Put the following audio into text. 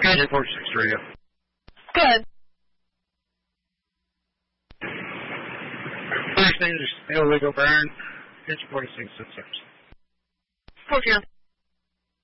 Good. 46 radio. Good. First name is illegal burn. It's 46 66. 40.